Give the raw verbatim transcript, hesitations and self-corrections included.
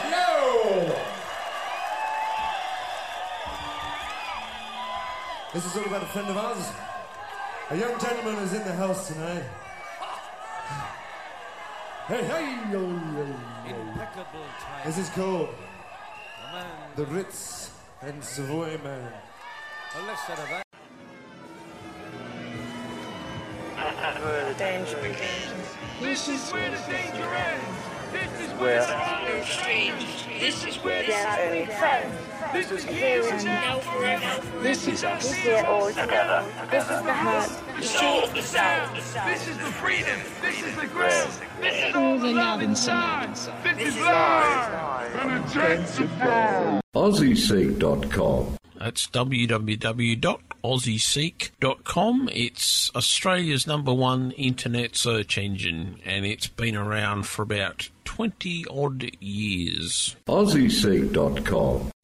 Yo! This is all about a friend of ours. A young gentleman is in the house tonight. Hey, hey, yo, yo, yo. Impeccable time. This is called The man. The Ritz and Savoy Man. Well, let's set that. Where the danger begins. This is where the danger ends. This is Where the strange. This is where Get our only friends. This is here and now forever. This is us. We're all together. This is the heart. The soul, the sound. This is the freedom. This is the ground. This is all the love inside. This is life. And a chance of love. Aussie Seek dot com. That's w w w dot aussie seek dot com. It's Australia's number one internet search engine, and it's been around for about twenty odd years. Aussie Seek dot com.